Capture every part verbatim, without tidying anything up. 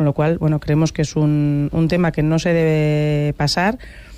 Con lo cual, bueno, creemos que es un, un tema que no se debe pasar,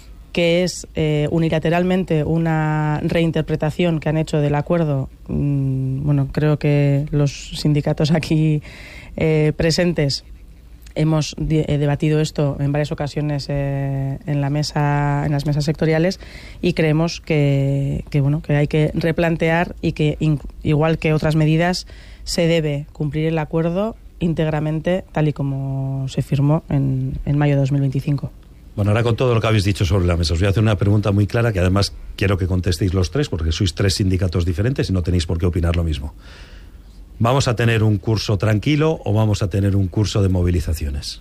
que es eh, unilateralmente una reinterpretación que han hecho del acuerdo. Mm, bueno, creo que los sindicatos aquí eh, presentes hemos de, eh, debatido esto en varias ocasiones eh, en la mesa, en las mesas sectoriales, y creemos que, que bueno, que hay que replantear y que in, igual que otras medidas se debe cumplir el acuerdo íntegramente tal y como se firmó en, en mayo de dos mil veinticinco. Bueno, ahora con todo lo que habéis dicho sobre la mesa, os voy a hacer una pregunta muy clara que además quiero que contestéis los tres, porque sois tres sindicatos diferentes y no tenéis por qué opinar lo mismo. ¿Vamos a tener un curso tranquilo o vamos a tener un curso de movilizaciones?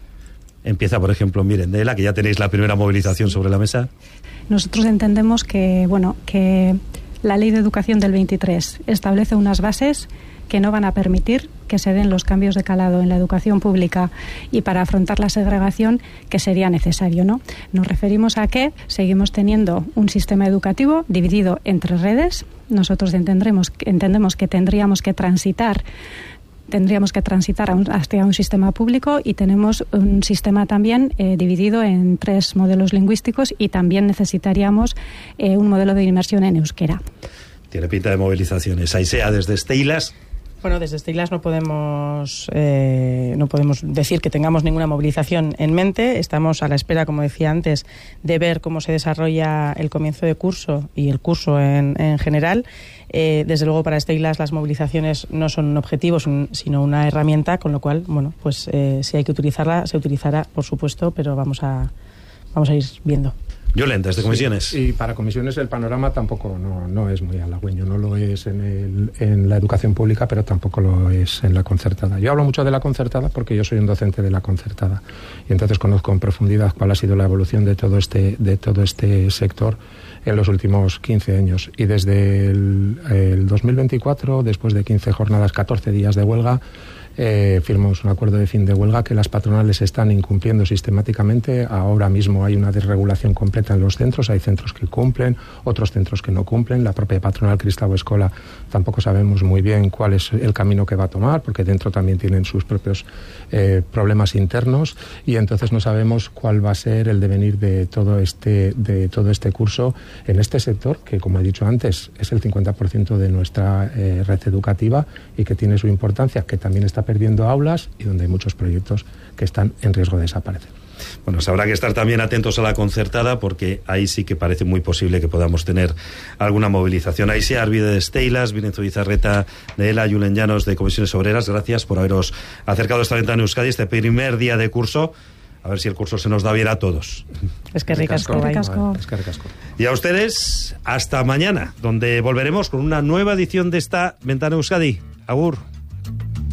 Empieza, por ejemplo, Mirendela, que ya tenéis la primera movilización sobre la mesa. Nosotros entendemos que, bueno, que la Ley de Educación del veintitrés establece unas bases que no van a permitir que se den los cambios de calado en la educación pública y para afrontar la segregación que sería necesario, ¿no? Nos referimos a que seguimos teniendo un sistema educativo dividido entre redes. Nosotros entendremos, entendemos que tendríamos que transitar tendríamos que transitar a un, hacia un sistema público, y tenemos un sistema también eh, dividido en tres modelos lingüísticos, y también necesitaríamos eh, un modelo de inmersión en euskera. Tiene pinta de movilizaciones. Aisea, desde Steilas. Bueno, desde Steilas no podemos eh, no podemos decir que tengamos ninguna movilización en mente. Estamos a la espera, como decía antes, de ver cómo se desarrolla el comienzo de curso y el curso en, en general. Eh, desde luego, para Steilas las movilizaciones no son un objetivo, sino una herramienta, con lo cual, bueno, pues eh, si hay que utilizarla, se utilizará, por supuesto, pero vamos a vamos a ir viendo. Yolanda, desde comisiones. Sí, y para comisiones el panorama tampoco no, no es muy halagüeño. No lo es en, el, en la educación pública, pero tampoco lo es en la concertada. Yo hablo mucho de la concertada porque yo soy un docente de la concertada, y entonces conozco en profundidad cuál ha sido la evolución de todo este, de todo este sector en los últimos quince años. Y desde el, el dos mil veinticuatro, después de quince jornadas, catorce días de huelga, Eh, firmamos un acuerdo de fin de huelga que las patronales están incumpliendo sistemáticamente. Ahora mismo hay una desregulación completa en los centros. Hay centros que cumplen, otros centros que no cumplen. La propia patronal Kristau Eskola tampoco sabemos muy bien cuál es el camino que va a tomar, porque dentro también tienen sus propios eh, problemas internos, y entonces no sabemos cuál va a ser el devenir de todo este de todo este curso en este sector, que, como he dicho antes, es el cincuenta por ciento de nuestra eh, red educativa, y que tiene su importancia, que también está perdiendo aulas y donde hay muchos proyectos que están en riesgo de desaparecer. Bueno, pues habrá que estar también atentos a la concertada, porque ahí sí que parece muy posible que podamos tener alguna movilización. Ahí sí, Arvide de Steilas, Binezo Bizarreta de ELA, Julen Llanos de Comisiones Obreras, gracias por haberos acercado a esta ventana Euskadi, este primer día de curso. A ver si el curso se nos da bien a todos. Es que ricasco. Es que ricasco. Y a ustedes, hasta mañana, donde volveremos con una nueva edición de esta ventana Euskadi. Agur.